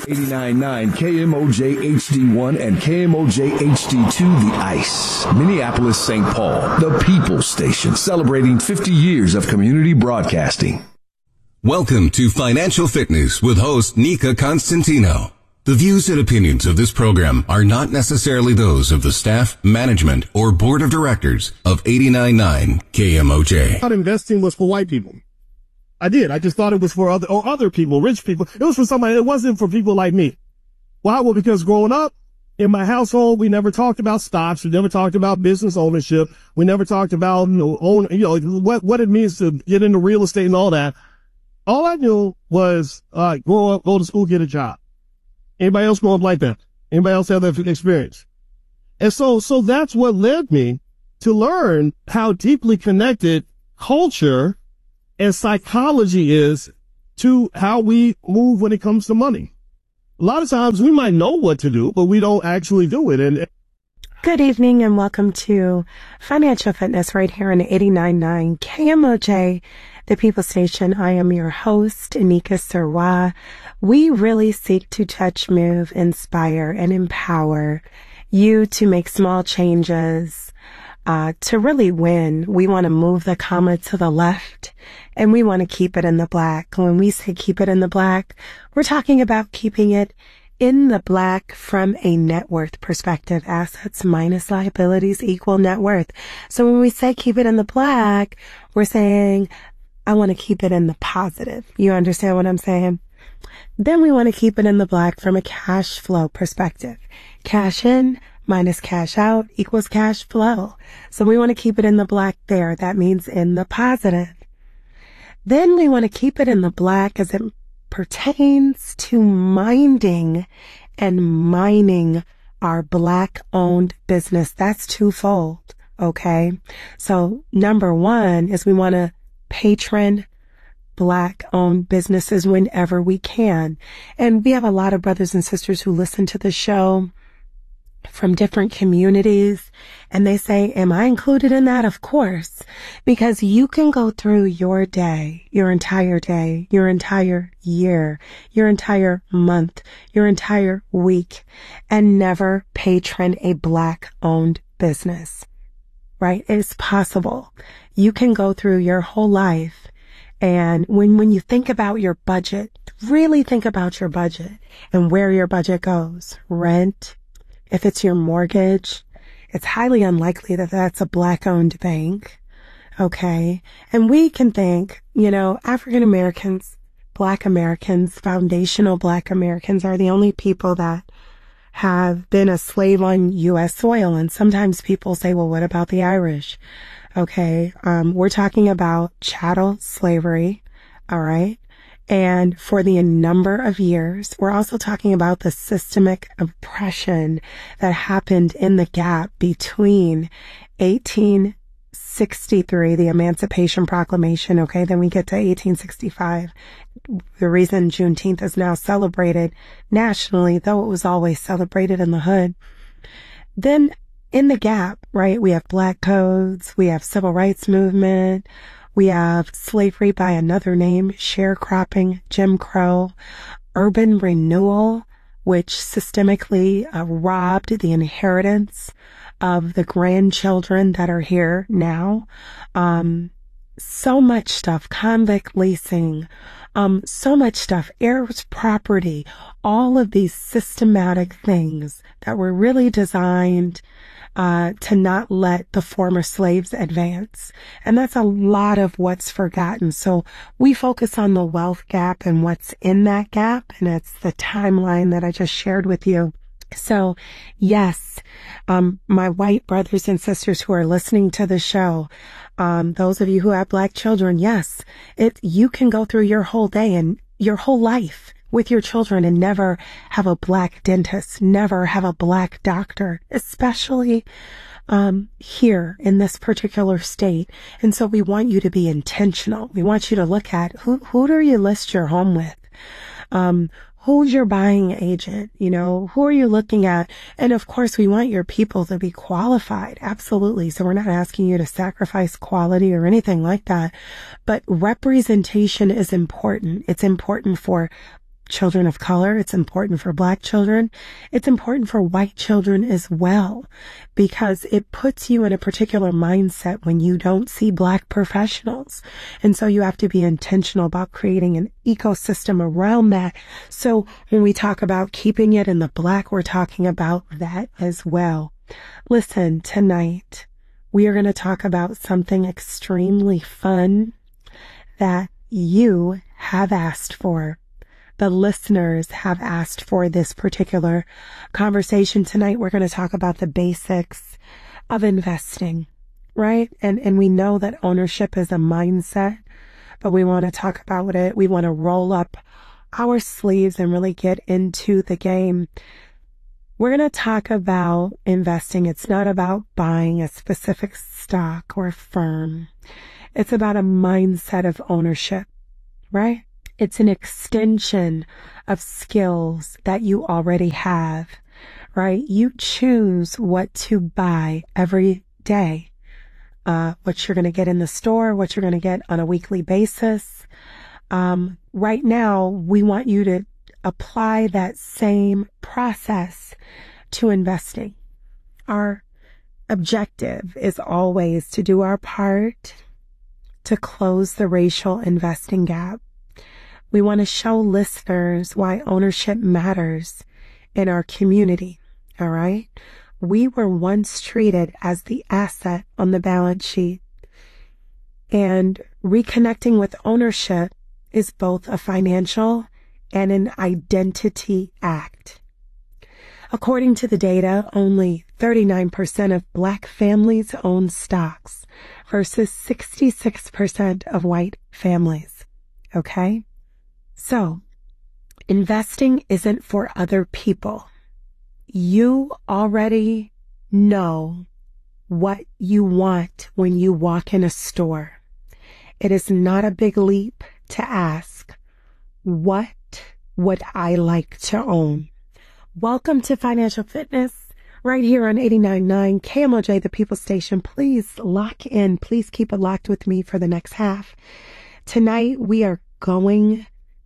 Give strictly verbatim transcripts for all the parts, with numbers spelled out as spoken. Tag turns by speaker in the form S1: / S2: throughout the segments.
S1: eighty-nine point nine K M O J H D one and K M O J H D two, The Ice. Minneapolis, Saint Paul, the People's Station, celebrating fifty years of community broadcasting.
S2: Welcome to Financial Fitness with host Nika Constantino. The views and opinions of this program are not necessarily those of the staff, management, or board of directors of eighty-nine point nine K M O J.
S3: I thought investing was for white people. I did. I just thought it was for other, or other people, rich people. It was for somebody. It wasn't for people like me. Why? Well, because growing up in my household, we never talked about stocks. We never talked about business ownership. We never talked about, you know, own, you know, what, what it means to get into real estate and all that. All I knew was, uh, grow up, go to school, get a job. Anybody else grow up like that? Anybody else have that experience? And so, so that's what led me to learn how deeply connected culture and psychology is to how we move when it comes to money. A lot of times we might know what to do, but we don't actually do it. And
S4: good evening and welcome to Financial Fitness right here on eighty-nine point nine K M O J, the People Station. I am your host, Anika Sirwa. We really seek to touch, move, inspire, and empower you to make small changes, uh, to really win. We want to move the comma to the left and we want to keep it in the black. When we say keep it in the black, we're talking about keeping it in the black from a net worth perspective. Assets minus liabilities equal net worth. So when we say keep it in the black, we're saying, I want to keep it in the positive. You understand what I'm saying? Then we want to keep it in the black from a cash flow perspective. Cash in minus cash out equals cash flow. So we want to keep it in the black there. That means in the positive. Then we want to keep it in the black as it pertains to minding and mining our black-owned business. That's twofold, okay? So number one is we want to patron black-owned businesses whenever we can. And we have a lot of brothers and sisters who listen to the show from different communities, and they say, am I included in that? Of course, because you can go through your day, your entire day, your entire year, your entire month, your entire week, and never patron a black-owned business, right? It's possible. You can go through your whole life, and when, when you think about your budget, really think about your budget and where your budget goes. Rent. If it's your mortgage, it's highly unlikely that that's a black-owned bank, okay? And we can think, you know, African Americans, Black Americans, foundational Black Americans are the only people that have been a slave on U S soil. And sometimes people say, well, what about the Irish? Okay, um, we're talking about chattel slavery, all right? And for the number of years, we're also talking about the systemic oppression that happened in the gap between eighteen sixty-three, the Emancipation Proclamation, okay, then we get to eighteen sixty-five. The reason Juneteenth is now celebrated nationally, though it was always celebrated in the hood. Then in the gap, right, we have black codes, we have civil rights movement, we have slavery by another name, sharecropping, Jim Crow, urban renewal, which systemically uh, robbed the inheritance of the grandchildren that are here now. Um, so much stuff, convict leasing, um, so much stuff, heirs property, all of these systematic things that were really designed Uh, to not let the former slaves advance. And that's a lot of what's forgotten. So we focus on the wealth gap and what's in that gap. And it's the timeline that I just shared with you. So yes, um, my white brothers and sisters who are listening to the show, um, those of you who have black children, yes, it, you can go through your whole day and your whole life with your children and never have a black dentist, never have a black doctor, especially um, here in this particular state. And so we want you to be intentional. We want you to look at who, who do you list your home with? Um, who's your buying agent? You know, who are you looking at? And of course, we want your people to be qualified. Absolutely. So we're not asking you to sacrifice quality or anything like that. But representation is important. It's important for children of color. It's important for Black children. It's important for white children as well, because it puts you in a particular mindset when you don't see Black professionals. And so you have to be intentional about creating an ecosystem around that. So when we talk about keeping it in the Black, we're talking about that as well. Listen, tonight we are going to talk about something extremely fun that you have asked for. The listeners have asked for this particular conversation tonight. We're going to talk about the basics of investing, right? And and we know that ownership is a mindset, but we want to talk about it. We want to roll up our sleeves and really get into the game. We're going to talk about investing. It's not about buying a specific stock or firm. It's about a mindset of ownership, right? It's an extension of skills that you already have, right? You choose what to buy every day, uh, what you're going to get in the store, what you're going to get on a weekly basis. Um, right now, we want you to apply that same process to investing. Our objective is always to do our part to close the racial investing gap. We want to show listeners why ownership matters in our community. All right. We were once treated as the asset on the balance sheet, and reconnecting with ownership is both a financial and an identity act. According to the data, only thirty-nine percent of Black families own stocks versus sixty-six percent of white families. Okay? So, investing isn't for other people. You already know what you want when you walk in a store. It is not a big leap to ask, what would I like to own? Welcome to Financial Fitness right here on eighty-nine point nine K M O J, the People Station. Please lock in. Please keep it locked with me for the next half. Tonight, we are going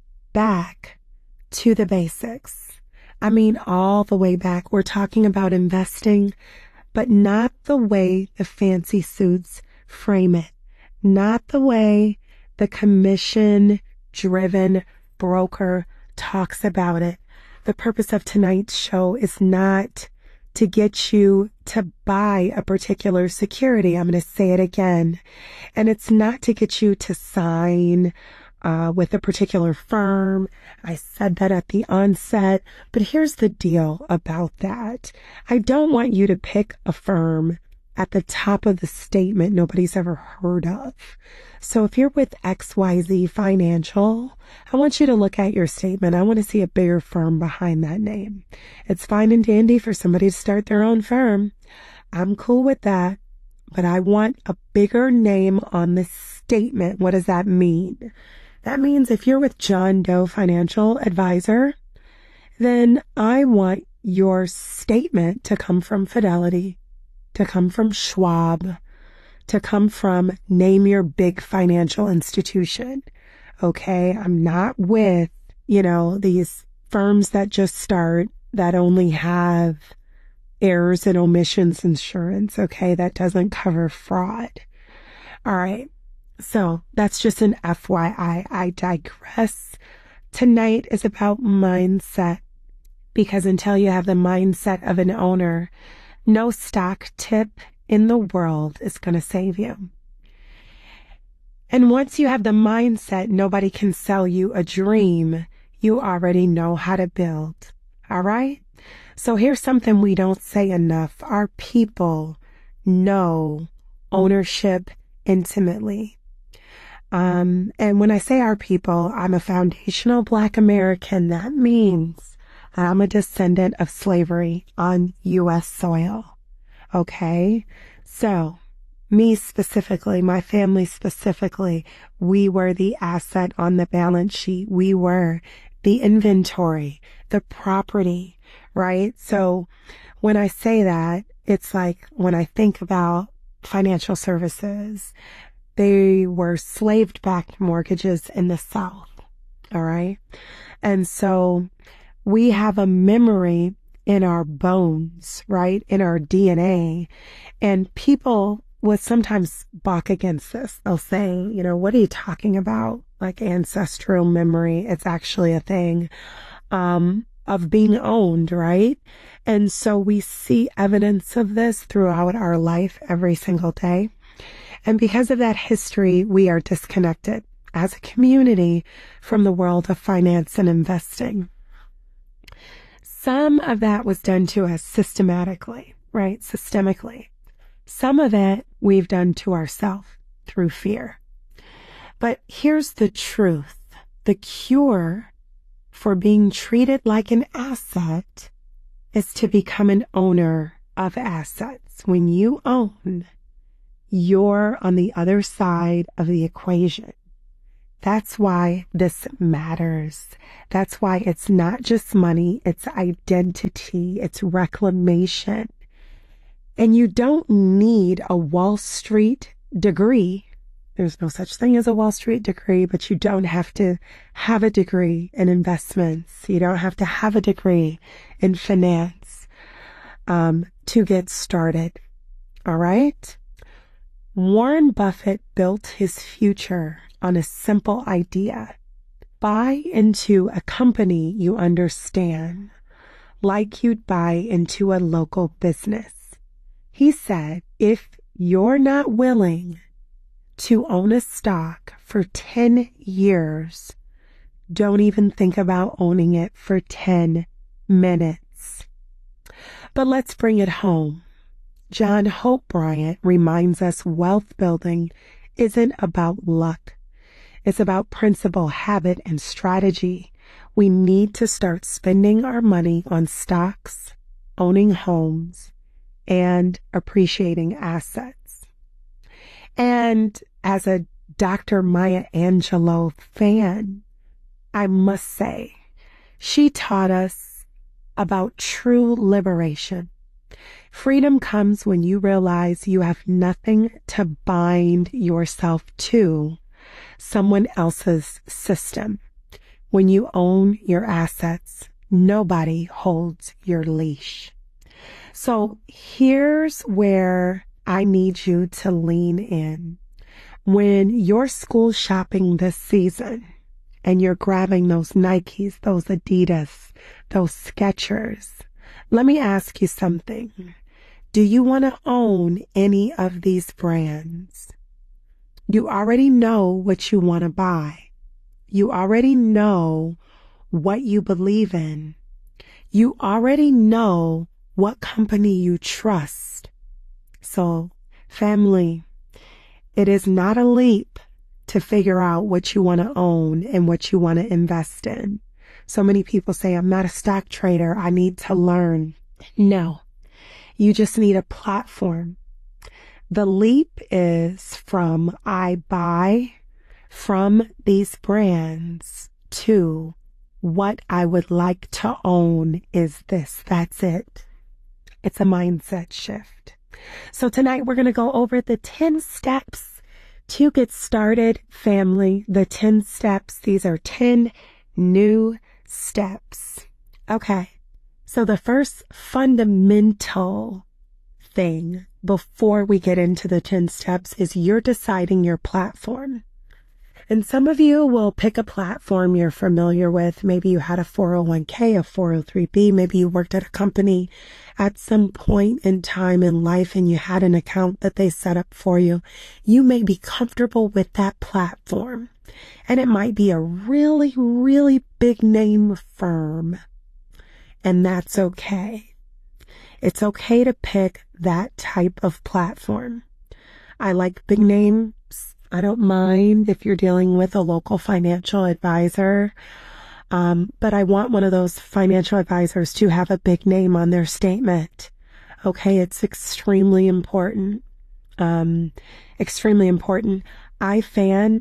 S4: back to the basics. I mean, all the way back. We're talking about investing, but not the way the fancy suits frame it. Not the way the commission-driven broker talks about it. The purpose of tonight's show is not to get you to buy a particular security. I'm going to say it again. And it's not to get you to sign uh, with a particular firm. I said that at the onset, but here's the deal about that. I don't want you to pick a firm at the top of the statement nobody's ever heard of. So if you're with X Y Z Financial, I want you to look at your statement. I want to see a bigger firm behind that name. It's fine and dandy for somebody to start their own firm. I'm cool with that, but I want a bigger name on the statement. What does that mean? That means if you're with John Doe Financial Advisor, then I want your statement to come from Fidelity, to come from Schwab, to come from name your big financial institution. Okay. I'm not with, you know, these firms that just start that only have errors and omissions insurance. Okay. That doesn't cover fraud. All right. So that's just an F Y I. I digress. Tonight is about mindset, because until you have the mindset of an owner, no stock tip in the world is going to save you. And once you have the mindset, nobody can sell you a dream you already know how to build. All right? So here's something we don't say enough. Our people know ownership intimately. Um, and when I say our people, I'm a foundational Black American. That means I'm a descendant of slavery on U S soil. Okay. So me specifically, my family specifically, we were the asset on the balance sheet. We were the inventory, the property, right? So when I say that, it's like when I think about financial services, they were slave-backed mortgages in the South. All right. And so we have a memory in our bones, right? In our D N A. And people will sometimes balk against this. They'll say, you know, what are you talking about? Like ancestral memory. It's actually a thing, um, of being owned, right? And so we see evidence of this throughout our life every single day. And because of that history, we are disconnected as a community from the world of finance and investing. Some of that was done to us systematically, right? Systemically. Some of it we've done to ourselves through fear. But here's the truth. The cure for being treated like an asset is to become an owner of assets. When you own, you're on the other side of the equation. That's why this matters. That's why it's not just money, it's identity, it's reclamation. And you don't need a Wall Street degree. There's no such thing as a Wall Street degree, but you don't have to have a degree in investments. You don't have to have a degree in finance um, to get started. All right? Warren Buffett built his future on a simple idea. Buy into a company you understand, like you'd buy into a local business. He said, if you're not willing to own a stock for ten years, don't even think about owning it for ten minutes. But let's bring it home. John Hope Bryant reminds us wealth building isn't about luck. It's about principle, habit, and strategy. We need to start spending our money on stocks, owning homes, and appreciating assets. And as a Doctor Maya Angelou fan, I must say, she taught us about true liberation. Freedom comes when you realize you have nothing to bind yourself to someone else's system. When you own your assets, nobody holds your leash. So here's where I need you to lean in. When you're school shopping this season and you're grabbing those Nikes, those Adidas, those Skechers, let me ask you something. Do you want to own any of these brands? You already know what you want to buy. You already know what you believe in. You already know what company you trust. So, family, it is not a leap to figure out what you want to own and what you want to invest in. So many people say, I'm not a stock trader. I need to learn. No, you just need a platform. The leap is from I buy from these brands to what I would like to own is this. That's it. It's a mindset shift. So tonight we're going to go over the ten steps to get started, family. The ten steps. These are ten new steps. Okay. So the first fundamental thing before we get into the ten steps is you're deciding your platform. And some of you will pick a platform you're familiar with. Maybe you had a four oh one k, a four oh three b. Maybe you worked at a company at some point in time in life and you had an account that they set up for you. You may be comfortable with that platform. And it might be a really, really big name firm. And that's okay. It's okay to pick that type of platform. I like big names. I don't mind if you're dealing with a local financial advisor. Um, but I want one of those financial advisors to have a big name on their statement. Okay. It's extremely important. Um, extremely important. I fan,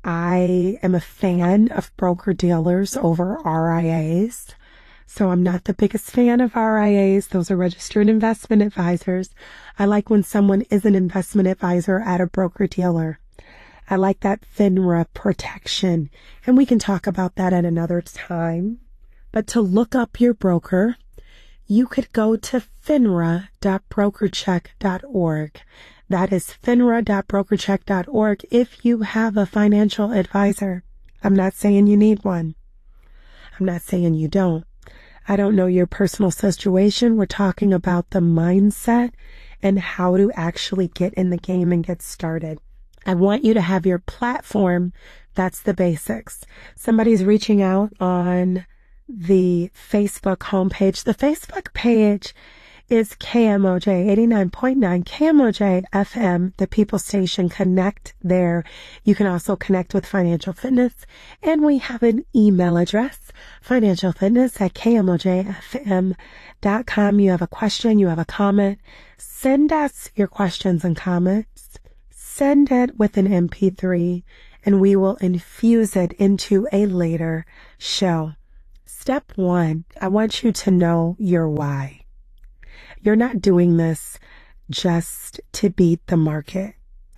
S4: I am a fan of broker dealers over R I As. So I'm not the biggest fan of R I As. Those are registered investment advisors. I like when someone is an investment advisor at a broker dealer. I like that FINRA protection, and we can talk about that at another time. But to look up your broker, you could go to finra dot brokercheck dot org. That is finra dot brokercheck dot org if you have a financial advisor. I'm not saying you need one. I'm not saying you don't. I don't know your personal situation. We're talking about the mindset and how to actually get in the game and get started. I want you to have your platform. That's the basics. Somebody's reaching out on the Facebook homepage. The Facebook page is K M O J eighty-nine point nine, K M O J F M, the People Station. Connect there. You can also connect with Financial Fitness, and we have an email address, financialfitness at K M O J F M dot com. You have a question, you have a comment, send us your questions and comments. Send it with an M P three, and we will infuse it into a later show. Step one, I want you to know your why. You're not doing this just to beat the market.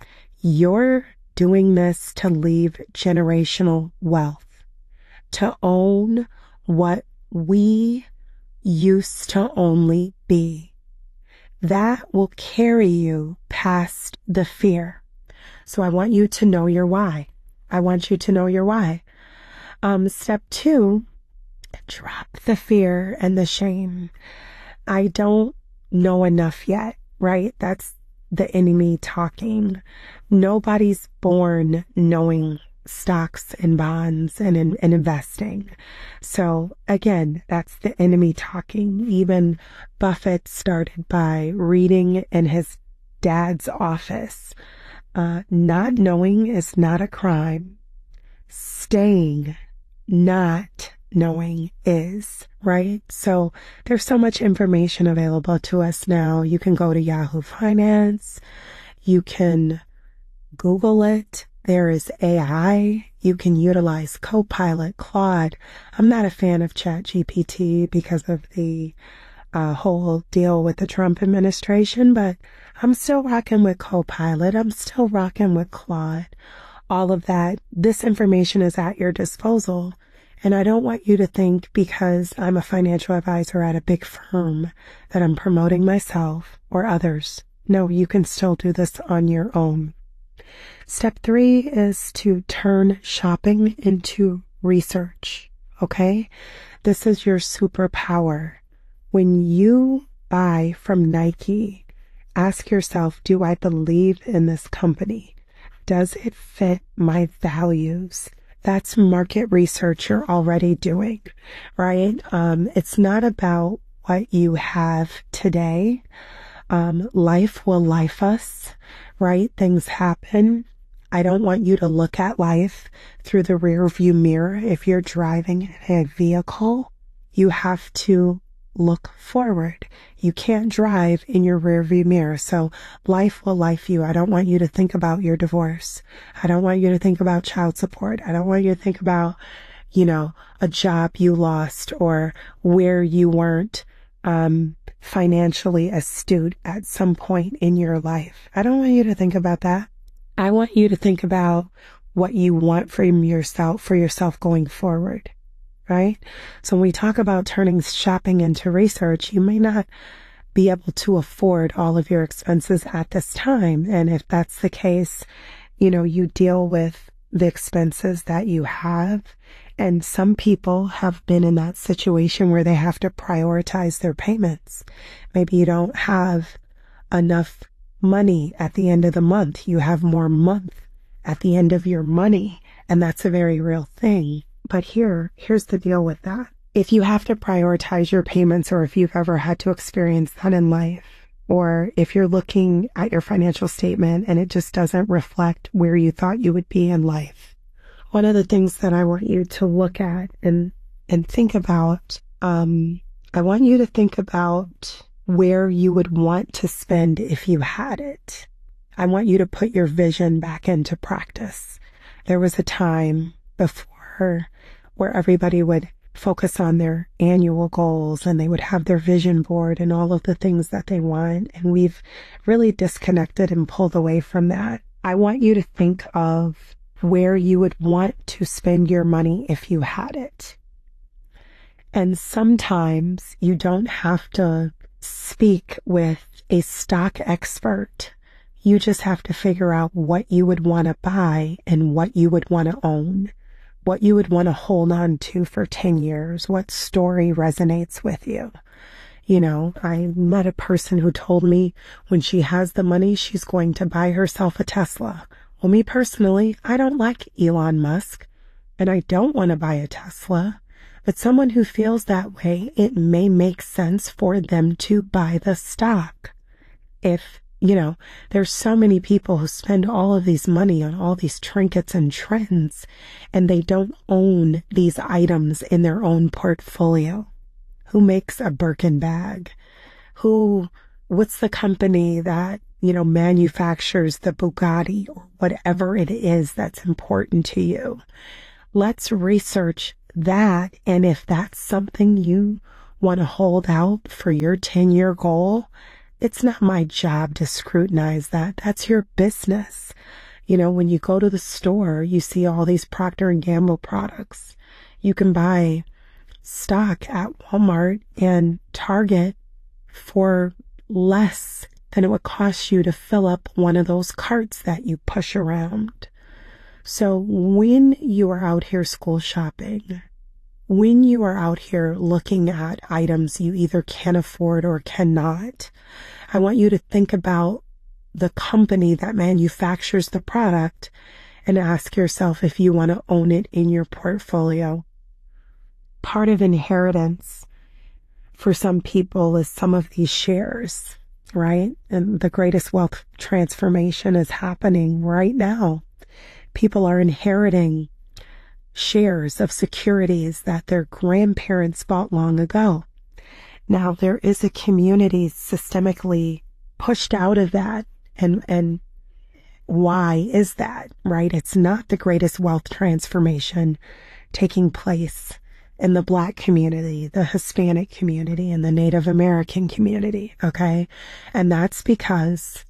S4: You're doing this to leave generational wealth, to own what we used to only be. That will carry you past the fear. So I want you to know your why. I want you to know your why. Um, step two, drop the fear and the shame. I don't know enough yet, right? That's the enemy talking. Nobody's born knowing stocks and bonds and, and, and investing. So again, that's the enemy talking. Even Buffett started by reading in his dad's office. Uh, not knowing is not a crime. Staying not knowing is, right? So there's so much information available to us now. You can go to Yahoo Finance. You can Google it. There is A I. You can utilize Copilot, Claude. I'm not a fan of ChatGPT because of the uh, whole deal with the Trump administration, but I'm still rocking with Copilot. I'm still rocking with Claude. All of that. This information is at your disposal. And I don't want you to think because I'm a financial advisor at a big firm that I'm promoting myself or others. No, you can still do this on your own. Step three is to turn shopping into research. Okay? This is your superpower. When you buy from Nike, ask yourself, do I believe in this company? Does it fit my values? That's market research you're already doing, right? Um, it's not about what you have today. Um, life will life us, right? Things happen. I don't want you to look at life through the rear view mirror. If you're driving a vehicle, you have to look forward. You can't drive in your rear view mirror. So life will life you. I don't want you to think about your divorce. I don't want you to think about child support. I don't want you to think about, you know, a job you lost or where you weren't um, financially astute at some point in your life. I don't want you to think about that. I want you to think about what you want from yourself, for yourself going forward. Right? So when we talk about turning shopping into research, you may not be able to afford all of your expenses at this time. And if that's the case, you know, you deal with the expenses that you have. And some people have been in that situation where they have to prioritize their payments. Maybe you don't have enough money at the end of the month. You have more month at the end of your money. And that's a very real thing. But here, here's the deal with that. If you have to prioritize your payments, or if you've ever had to experience that in life, or if you're looking at your financial statement and it just doesn't reflect where you thought you would be in life, one of the things that I want you to look at and, and think about, um, I want you to think about where you would want to spend if you had it. I want you to put your vision back into practice. There was a time before where everybody would focus on their annual goals and they would have their vision board and all of the things that they want. And we've really disconnected and pulled away from that. I want you to think of where you would want to spend your money if you had it. And sometimes you don't have to speak with a stock expert. You just have to figure out what you would want to buy and what you would want to own, what you would want to hold on to for ten years, what story resonates with you. You know, I met a person who told me when she has the money, she's going to buy herself a Tesla. Well, me personally, I don't like Elon Musk and I don't want to buy a Tesla, but someone who feels that way, it may make sense for them to buy the stock. If, you know, there's so many people who spend all of these money on all these trinkets and trends and they don't own these items in their own portfolio. Who makes a Birkin bag? Who, what's the company that, you know, manufactures the Bugatti or whatever it is that's important to you? Let's research that. And if that's something you want to hold out for your ten-year goal, it's not my job to scrutinize that. That's your business. You know, when you go to the store, you see all these Procter and Gamble products. You can buy stock at Walmart and Target for less than it would cost you to fill up one of those carts that you push around. So when you are out here school shopping, when you are out here looking at items you either can afford or cannot, I want you to think about the company that manufactures the product and ask yourself if you want to own it in your portfolio. Part of inheritance for some people is some of these shares, right? And the greatest wealth transformation is happening right now. People are inheriting shares of securities that their grandparents bought long ago. Now, there is a community systemically pushed out of that. And, and why is that, right? It's not the greatest wealth transformation taking place in the Black community, the Hispanic community, and the Native American community, okay? And that's because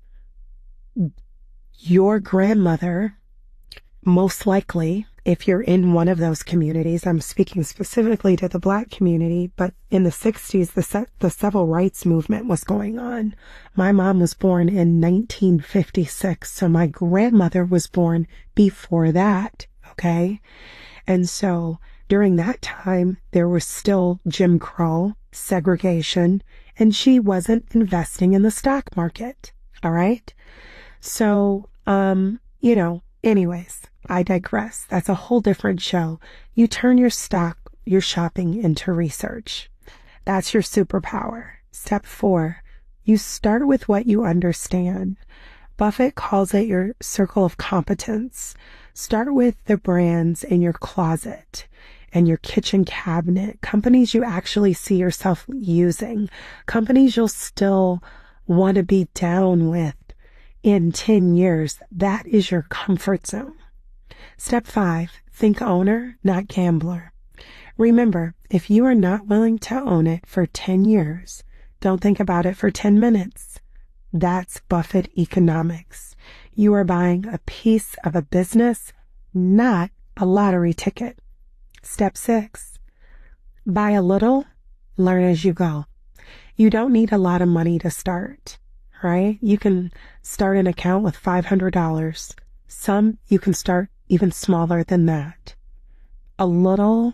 S4: your grandmother, most likely, if you're in one of those communities, I'm speaking specifically to the Black community, but in the sixties, the, se- the civil rights movement was going on. My mom was born in nineteen fifty-six, so my grandmother was born before that, okay? And so during that time, there was still Jim Crow, segregation, and she wasn't investing in the stock market. All right. So, um, you know, anyways, I digress. That's a whole different show. You turn your stock, your shopping into research. That's your superpower. Step four, you start with what you understand. Buffett calls it your circle of competence. Start with the brands in your closet and your kitchen cabinet, companies you actually see yourself using, companies you'll still want to be down with in ten years. That is your comfort zone. Step five, think owner, not gambler. Remember, if you are not willing to own it for ten years, don't think about it for ten minutes. That's Buffett economics. You are buying a piece of a business, not a lottery ticket. Step six, buy a little, learn as you go. You don't need a lot of money to start, right? You can start an account with five hundred dollars. Some you can start even smaller than that. A little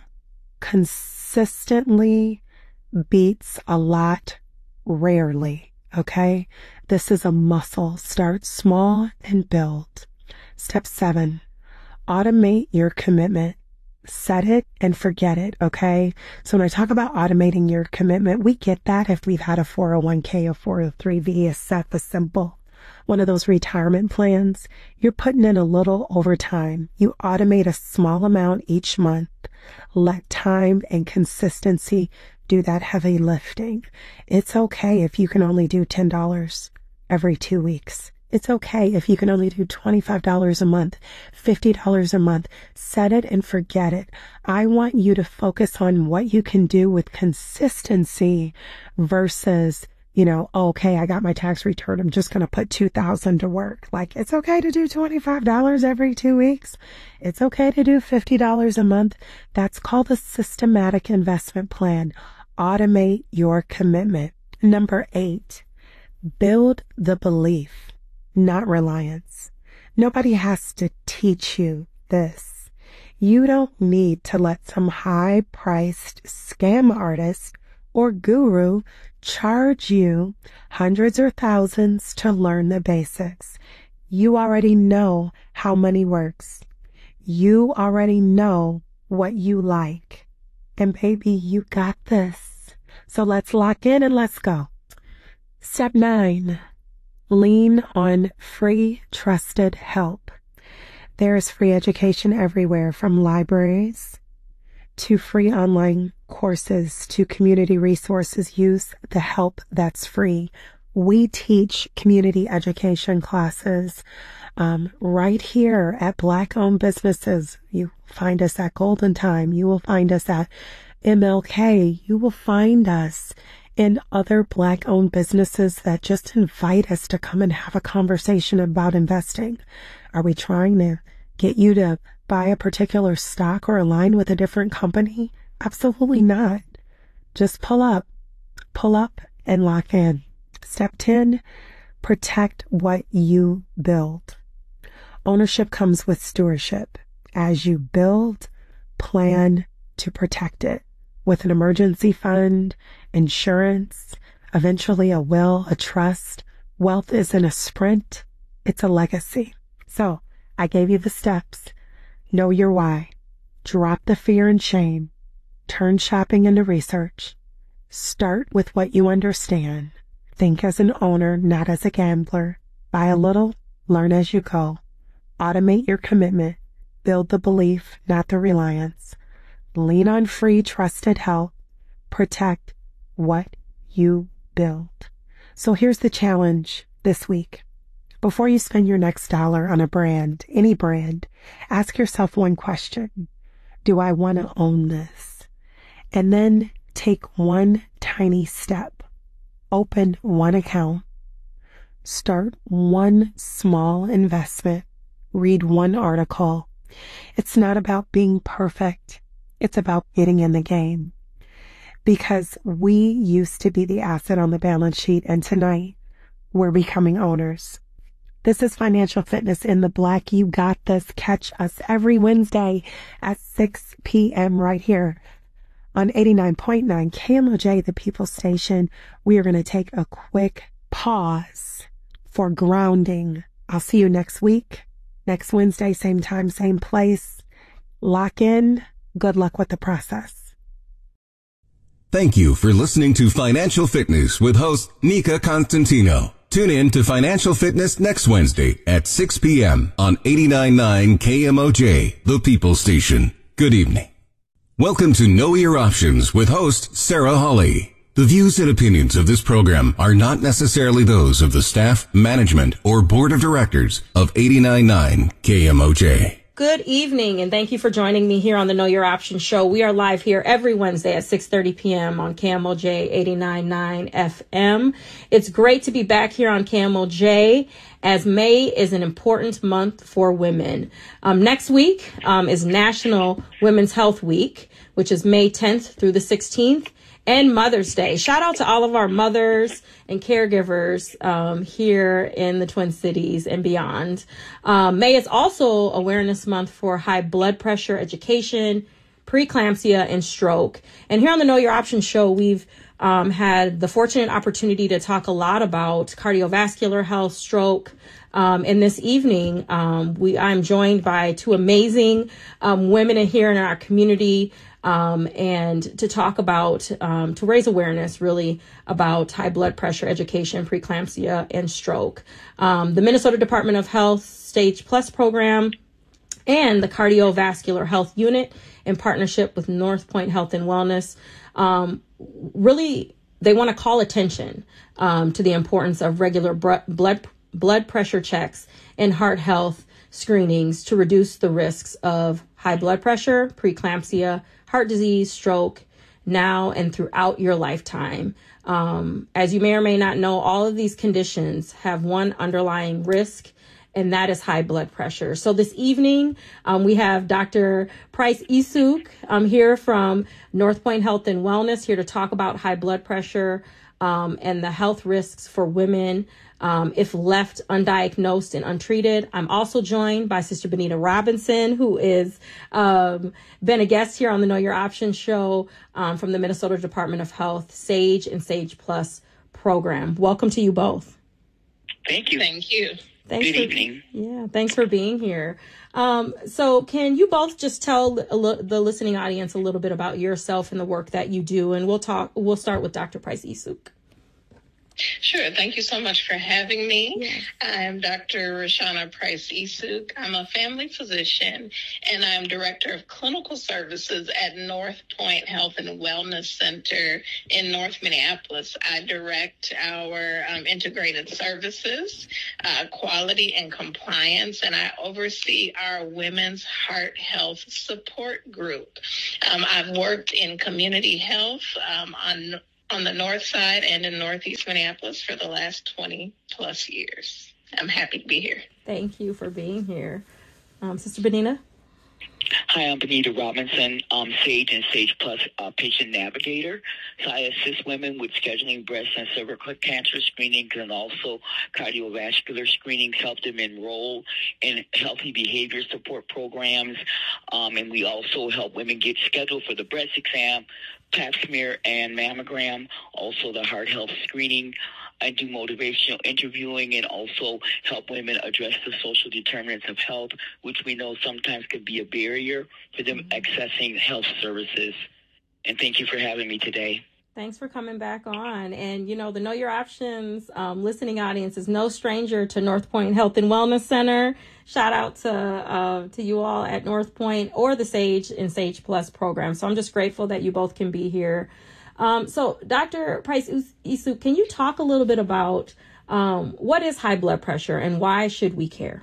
S4: consistently beats a lot rarely, okay? This is a muscle. Start small and build. Step seven, automate your commitment. Set it and forget it, okay? So when I talk about automating your commitment, we get that if we've had a four oh one k, a four oh three b, a S E P, a simple, one of those retirement plans. You're putting in a little over time. You automate a small amount each month. Let time and consistency do that heavy lifting. It's okay if you can only do ten dollars every two weeks. It's okay if you can only do twenty-five dollars a month, fifty dollars a month. Set it and forget it. I want you to focus on what you can do with consistency versus you know, okay, I got my tax return. I'm just going to put two thousand to work. Like, it's okay to do twenty-five dollars every two weeks. It's okay to do fifty dollars a month. That's called a systematic investment plan. Automate your commitment. Number eight, build the belief, not reliance. Nobody has to teach you this. You don't need to let some high-priced scam artist or guru charge you hundreds or thousands to learn the basics. You already know how money works. You already know what you like. And baby, you got this. So let's lock in and let's go. Step nine, lean on free, trusted help. There is free education everywhere, from libraries to free online courses to community resources. Use the help that's free. We teach community education classes um, right here at Black-owned businesses. You find us at Golden Time. You will find us at M L K. You will find us in other Black-owned businesses that just invite us to come and have a conversation about investing. Are we trying to get you to buy a particular stock or align with a different company? Absolutely not. Just pull up, pull up and lock in. Step ten, protect what you build. Ownership comes with stewardship. As you build, plan to protect it with an emergency fund, insurance, eventually a will, a trust. Wealth isn't a sprint, it's a legacy. So I gave you the steps. Know your why. Drop the fear and shame. Turn shopping into research. Start with what you understand. Think as an owner, not as a gambler. Buy a little, learn as you go. Automate your commitment. Build the belief, not the reliance. Lean on free, trusted help. Protect what you build. So here's the challenge this week. Before you spend your next dollar on a brand, any brand, ask yourself one question. Do I want to own this? And then take one tiny step. Open one account. Start one small investment. Read one article. It's not about being perfect. It's about getting in the game. Because we used to be the asset on the balance sheet, and tonight we're becoming owners. This is Financial Fitness in the Black. You got this. Catch us every Wednesday at six p.m. right here on eighty-nine point nine K M O J, the People Station. We are going to take a quick pause for grounding. I'll see you next week, next Wednesday, same time, same place. Lock in. Good luck with the process.
S2: Thank you for listening to Financial Fitness with host Nika Constantino. Tune in to Financial Fitness next Wednesday at six p.m. on eighty-nine point nine K M O J, the People Station. Good evening. Welcome to Know Your Options with host Sarah Hawley. The views and opinions of this program are not necessarily those of the staff, management, or board of directors of eighty-nine point nine K M O J.
S5: Good evening, and thank you for joining me here on the Know Your Options show. We are live here every Wednesday at six thirty p.m. on K M O J eighty-nine point nine F M. It's great to be back here on K M O J, as May is an important month for women. Um, next week um, is National Women's Health Week, which is May tenth through the sixteenth. And Mother's Day. Shout out to all of our mothers and caregivers um, here in the Twin Cities and beyond. Um, May is also Awareness Month for high blood pressure education, preeclampsia, and stroke. And here on the Know Your Options show, we've um, had the fortunate opportunity to talk a lot about cardiovascular health, stroke. Um, and this evening, um, we I'm joined by two amazing um, women here in our community. Um, and to talk about, um, to raise awareness really about high blood pressure education, preeclampsia, and stroke. Um, the Minnesota Department of Health Stage Plus program and the Cardiovascular Health Unit in partnership with North Point Health and Wellness, um, really, they want to call attention um, to the importance of regular br- blood blood pressure checks and heart health screenings to reduce the risks of high blood pressure, preeclampsia, heart disease, stroke, now and throughout your lifetime. Um, as you may or may not know, all of these conditions have one underlying risk, and that is high blood pressure. So this evening, um, we have Doctor Price Issouk um, here from North Point Health and Wellness, here to talk about high blood pressure um, and the health risks for women um, if left undiagnosed and untreated. I'm also joined by Sister Benita Robinson, who is um, been a guest here on the Know Your Options show um, from the Minnesota Department of Health, SAGE and SAGE Plus program. Welcome to you both.
S6: Thank you.
S7: Thank you.
S5: Thanks
S6: Good
S5: for,
S6: evening.
S5: Yeah, thanks for being here. Um, so can you both just tell a li- the listening audience a little bit about yourself and the work that you do? And we'll talk, we'll start with Doctor Price Issouk.
S7: Sure. Thank you so much for having me.
S5: Yeah.
S7: I'm Doctor Rashana Price Issouk. I'm a family physician, and I'm Director of Clinical Services at North Point Health and Wellness Center in North Minneapolis. I direct our um, integrated services, uh, quality and compliance, and I oversee our women's heart health support group. Um, I've worked in community health um, on on the north side and in Northeast Minneapolis for the last twenty plus years. I'm happy to be here.
S5: Thank you for being here. Um, Sister Benita?
S6: Hi, I'm Benita Robinson. I'm SAGE and SAGE Plus uh, patient navigator. So I assist women with scheduling breast and cervical cancer screenings and also cardiovascular screenings, help them enroll in healthy behavior support programs. Um, and we also help women get scheduled for the breast exam, pap smear, and mammogram, also the heart health screening. I do motivational interviewing and also help women address the social determinants of health, which we know sometimes could be a barrier for them accessing health services. And thank you for having me today.
S5: Thanks for coming back on. And, you know, the Know Your Options um, listening audience is no stranger to North Point Health and Wellness Center. Shout out to uh, to you all at North Point or the SAGE and SAGE Plus program. So I'm just grateful that you both can be here. Um, so Doctor Price Issouk, can you talk a little bit about um, what is high blood pressure and why should we care?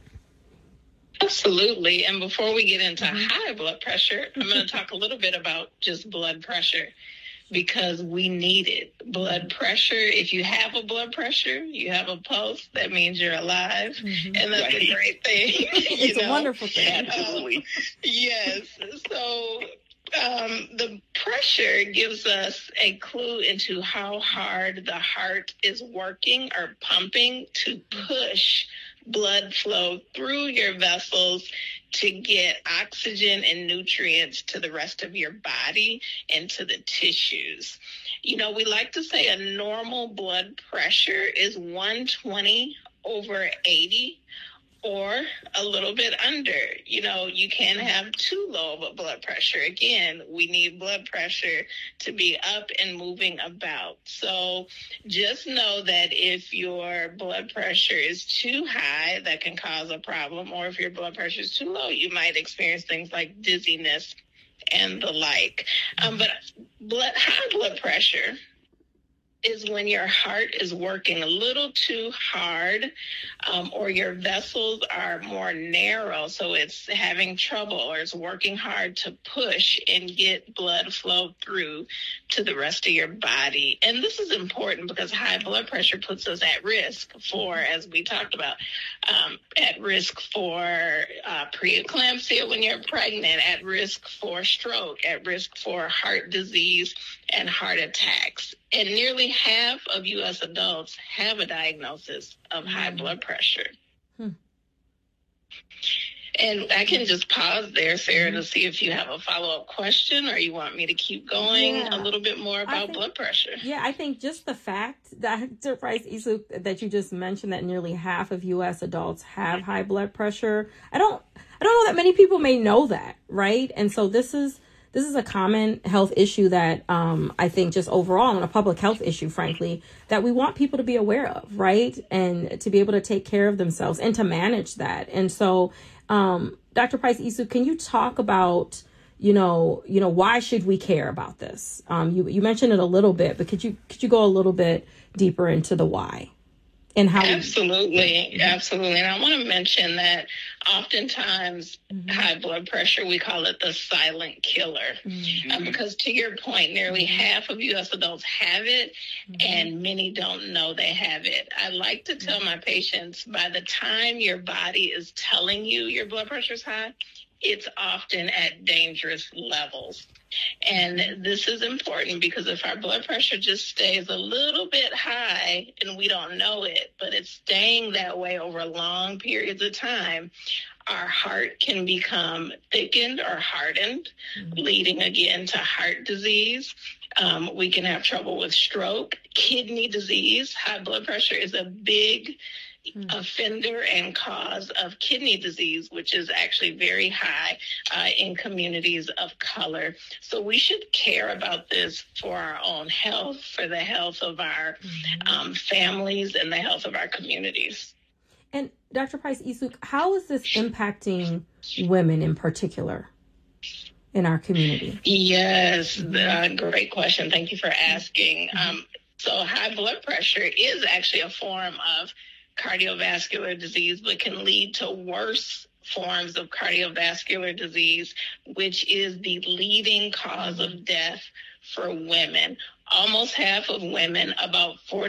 S7: Absolutely. And before we get into high blood pressure, I'm going to talk a little bit about just blood pressure, because we need it. Blood pressure, if you have a blood pressure, you have a pulse, that means you're alive. Mm-hmm. And that's right. A great thing.
S5: It's
S7: know?
S5: a wonderful thing.
S6: Absolutely.
S7: Um, yes. So um, the pressure gives us a clue into how hard the heart is working or pumping to push blood flow through your vessels to get oxygen and nutrients to the rest of your body and to the tissues. You know, we like to say a normal blood pressure is one twenty over eighty or a little bit under. You know, you can have too low of a blood pressure. Again, we need blood pressure to be up and moving about. So just know that if your blood pressure is too high, that can cause a problem. Or if your blood pressure is too low, you might experience things like dizziness and the like. Um, but blood, high blood pressure is when your heart is working a little too hard, um, or your vessels are more narrow, so it's having trouble or it's working hard to push and get blood flow through to the rest of your body. And this is important because high blood pressure puts us at risk for, as we talked about, um, at risk for uh, preeclampsia when you're pregnant, at risk for stroke, at risk for heart disease and heart attacks. And nearly half of U S adults have a diagnosis of high blood pressure. Hmm. And I can just pause there, Sarah, to see if you have a follow-up question or you want me to keep going yeah. a little bit more about think, blood pressure.
S5: Yeah, I think just the fact, Doctor Price Issouk, that you just mentioned that nearly half of U S adults have high blood pressure. I don't, I don't know that many people may know that, right? And so this is This is a common health issue that um, I think just overall, and a public health issue, frankly, that we want people to be aware of, right? And to be able to take care of themselves and to manage that. And so, um, Doctor Price Issouk, can you talk about, you know, you know, why should we care about this? Um, you you mentioned it a little bit, but could you could you go a little bit deeper into the why? And how
S7: absolutely, we- absolutely. And I want to mention that oftentimes mm-hmm. high blood pressure, we call it the silent killer. Mm-hmm. Um, because to your point, nearly mm-hmm. half of U S adults have it, mm-hmm. and many don't know they have it. I like to tell mm-hmm. my patients, by the time your body is telling you your blood pressure is high, it's often at dangerous levels. And this is important because if our blood pressure just stays a little bit high and we don't know it, but it's staying that way over long periods of time, our heart can become thickened or hardened, mm-hmm. leading again to heart disease. Um, we can have trouble with stroke, kidney disease. High blood pressure is a big Mm-hmm. offender and cause of kidney disease, which is actually very high uh, in communities of color. So we should care about this for our own health, for the health of our mm-hmm. um, families and the health of our communities.
S5: And Doctor Price-Issouk, how is this impacting women in particular in our community?
S7: Yes, mm-hmm. uh, great question. Thank you for asking. Mm-hmm. Um, so high blood pressure is actually a form of cardiovascular disease, but can lead to worse forms of cardiovascular disease, which is the leading cause of death for women. Almost half of women, about forty